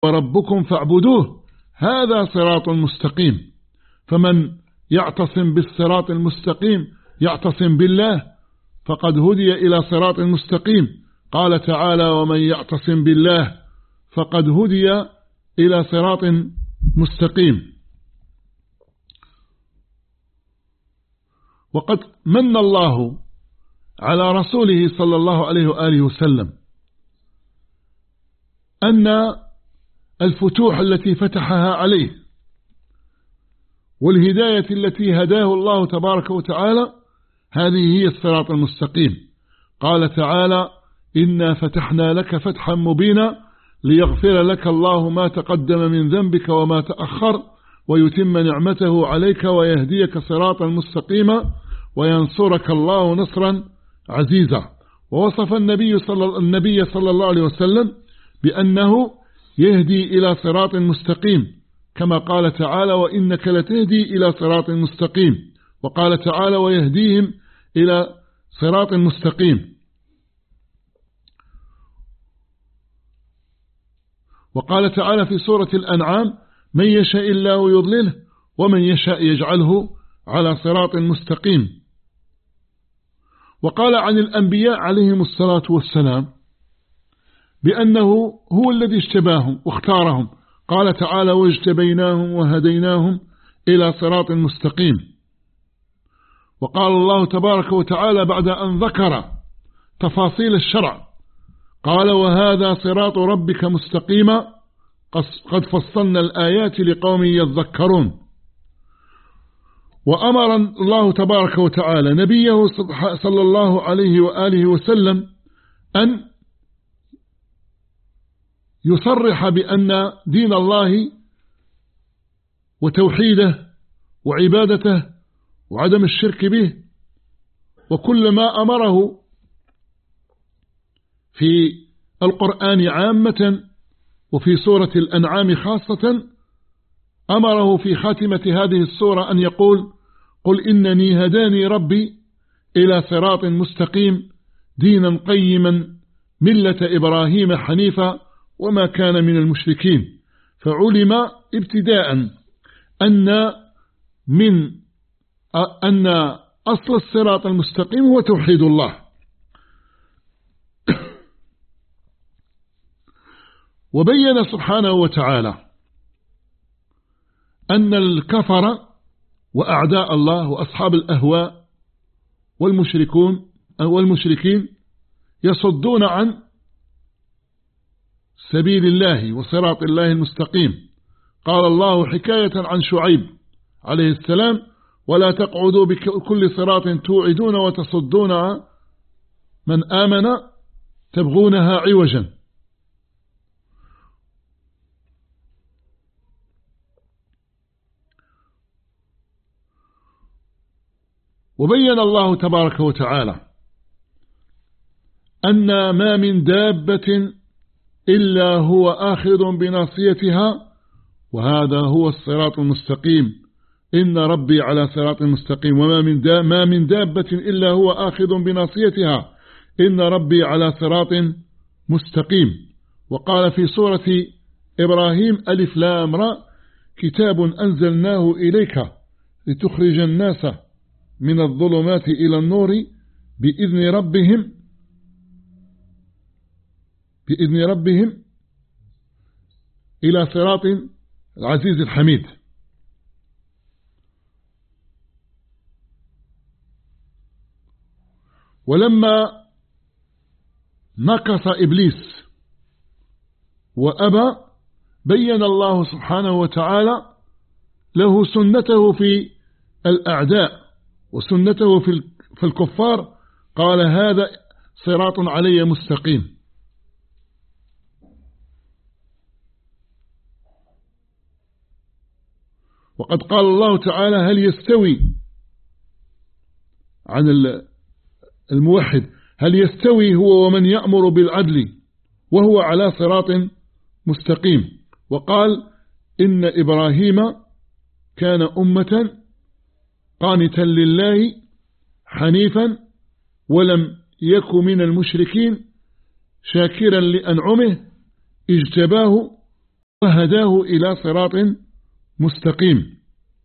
وربكم فاعبدوه هذا صراط مستقيم. فمن يعتصم بالصراط المستقيم يعتصم بالله فقد هدي إلى صراط مستقيم. قال تعالى ومن يعتصم بالله فقد هدي إلى صراط مستقيم. وقد من الله على رسوله صلى الله عليه وآله وسلم أن الفتوح التي فتحها عليه والهداية التي هداه الله تبارك وتعالى هذه هي الصراط المستقيم. قال تعالى إنا فتحنا لك فتحا مبينا ليغفر لك الله ما تقدم من ذنبك وما تأخر ويتم نعمته عليك ويهديك صراطا مستقيما وينصرك الله نصرا عزيزا. ووصف النبي صلى الله عليه وسلم بأنه يهدي إلى صراط مستقيم كما قال تعالى وإنك لتهدي إلى صراط مستقيم. وقال تعالى ويهديهم إلى صراط مستقيم. وقال تعالى في سورة الأنعام من يشاء الله يضلله ومن يشاء يجعله على صراط مستقيم. وقال عن الأنبياء عليهم الصلاة والسلام بأنه هو الذي اجتباهم واختارهم. قال تعالى واجتبيناهم وهديناهم إلى صراط مستقيم. وقال الله تبارك وتعالى بعد أن ذكر تفاصيل الشرع قال وهذا صراط ربك مستقيما قد فصلنا الآيات لقوم يذكرون. وأمر الله تبارك وتعالى نبيه صلى الله عليه وآله وسلم أن يصرح بأن دين الله وتوحيده وعبادته وعدم الشرك به وكل ما أمره في القرآن عامة وفي سورة الأنعام خاصة أمره في خاتمة هذه السورة أن يقول قل إنني هداني ربي إلى صراط مستقيم دينا قيما ملة إبراهيم حنيفا وما كان من المشركين. فعلم ابتداء أن أصل الصراط المستقيم هو توحيد الله. وبين سبحانه وتعالى أن الكفر وأعداء الله وأصحاب الأهواء والمشركين يصدون عن سبيل الله وصراط الله المستقيم. قال الله حكاية عن شعيب عليه السلام ولا تقعدوا بكل صراط توعدون وتصدون من آمن تبغونها عوجا. وبين الله تبارك وتعالى أن ما من دابة إلا هو آخذ بناصيتها وهذا هو الصراط المستقيم إن ربي على صراط مستقيم. ما من دابة إلا هو آخذ بناصيتها إن ربي على صراط مستقيم. وقال في سورة إبراهيم ألف لام را كتاب أنزلناه إليك لتخرج الناس من الظلمات إلى النور بإذن ربهم إلى صراط العزيز الحميد. ولما نكص إبليس وأبى بين الله سبحانه وتعالى له سنته في الأعداء وسنته في الكفار. قال هذا صراط علي مستقيم. وقد قال الله تعالى هل يستوي عن الموحد هل يستوي هو ومن يأمر بالعدل وهو على صراط مستقيم. وقال إن إبراهيم كان أمة قانتا لله حنيفا ولم يك من المشركين شاكرا لأنعمه اجتباه وهداه إلى صراط مستقيم.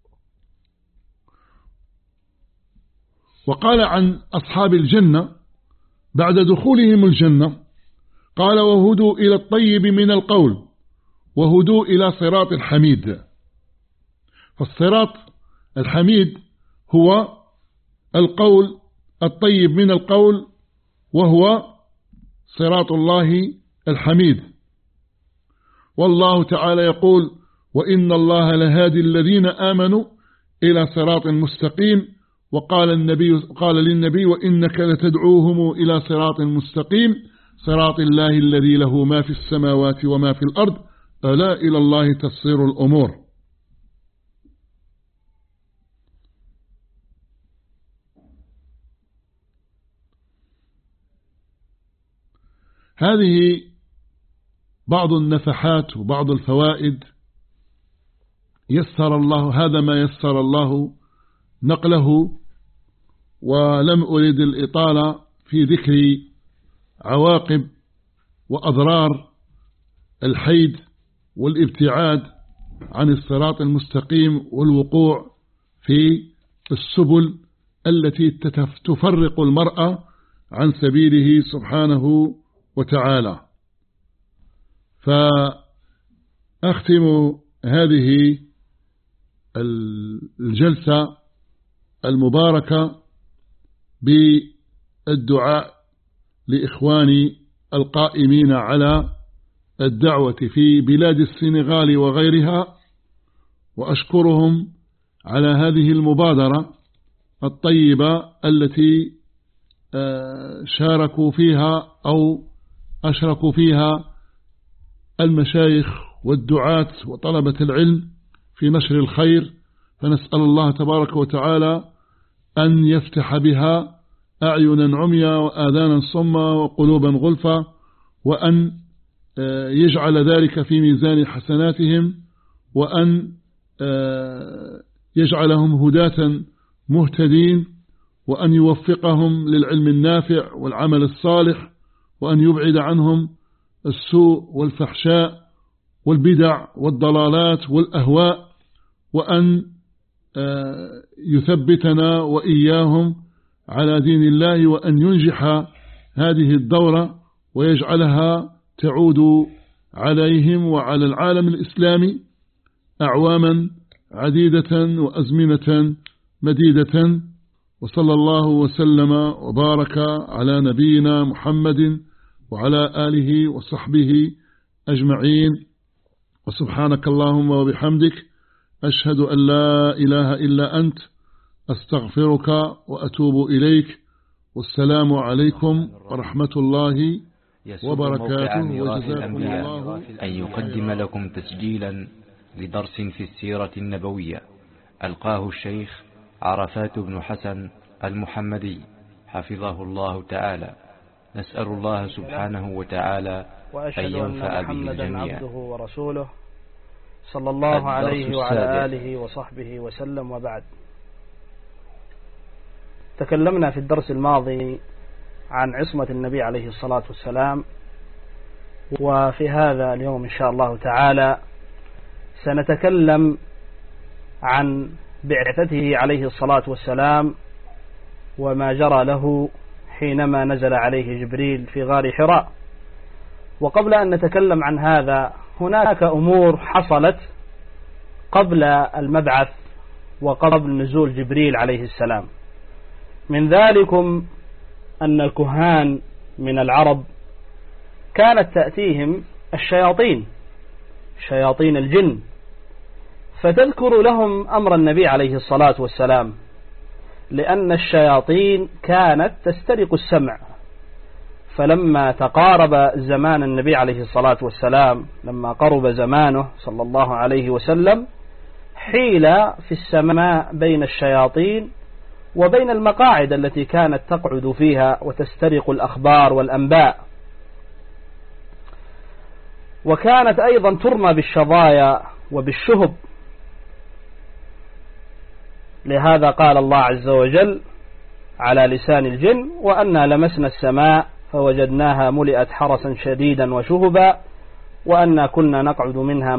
وقال عن أصحاب الجنة بعد دخولهم الجنة قال وهدوا إلى الطيب من القول وهدوا إلى صراط الحميد. فالصراط الحميد هو القول الطيب من القول، وهو صراط الله الحميد. والله تعالى يقول وإن الله لهادي الذين آمنوا إلى صراط مستقيم. وقال للنبي وإنك لتدعوهم إلى صراط مستقيم صراط الله الذي له ما في السماوات وما في الأرض ألا إلى الله تصير الأمور. هذه بعض النفحات وبعض الفوائد يسر الله، هذا ما يسر الله نقله، ولم أريد الإطالة في ذكر عواقب وأضرار الحيد والابتعاد عن الصراط المستقيم والوقوع في السبل التي تفرق المرأة عن سبيله سبحانه وتعالى. فأختم هذه الجلسة المباركة بالدعاء لإخواني القائمين على الدعوة في بلاد السنغال وغيرها، وأشكرهم على هذه المبادرة الطيبة التي شاركوا فيها أو أشركوا فيها المشايخ والدعاة وطلبة العلم في نشر الخير. فنسأل الله تبارك وتعالى أن يفتح بها أعينا عميا وآذانا صما وقلوبا غلفا، وأن يجعل ذلك في ميزان حسناتهم، وأن يجعلهم هداة مهتدين، وأن يوفقهم للعلم النافع والعمل الصالح، وأن يبعد عنهم السوء والفحشاء والبدع والضلالات والأهواء، وأن يثبتنا وإياهم على دين الله، وأن ينجح هذه الدورة ويجعلها تعود عليهم وعلى العالم الإسلامي أعواما عديدة وأزمنة مديدة. وصلى الله وسلم وبارك على نبينا محمد وعلى آله وصحبه أجمعين. وسبحانك اللهم وبحمدك أشهد أن لا إله إلا أنت أستغفرك وأتوب إليك. والسلام عليكم ورحمة الله وبركاته. وجزاكم الله أن يقدم لكم تسجيلا لدرس في السيرة النبوية ألقاه الشيخ عرفات بن حسن المحمدي حفظه الله تعالى. نسأل الله سبحانه وتعالى أن ينفع به الجميع. عبده ورسوله صلى الله عليه وعلى آله وصحبه وسلم. وبعد، تكلمنا في الدرس الماضي عن عصمة النبي عليه الصلاة والسلام، وفي هذا اليوم إن شاء الله تعالى سنتكلم عن بعثته عليه الصلاة والسلام وما جرى له حينما نزل عليه جبريل في غار حراء. وقبل أن نتكلم عن هذا، هناك أمور حصلت قبل المبعث وقبل نزول جبريل عليه السلام. من ذلكم أن الكهان من العرب كانت تأتيهم الشياطين، شياطين الجن، فتذكر لهم أمر النبي عليه الصلاة والسلام، لأن الشياطين كانت تسترق السمع. فلما تقارب زمان النبي عليه الصلاة والسلام، لما قرب زمانه صلى الله عليه وسلم، حيل في السماء بين الشياطين وبين المقاعد التي كانت تقعد فيها وتسترق الأخبار والأنباء. وكانت أيضا ترمى بالشظايا وبالشهب. لهذا قال الله عز وجل على لسان الجن: وأنا لمسنا السماء فوجدناها ملئت حرسا شديدا وشهبا وأنا كنا نقعد منها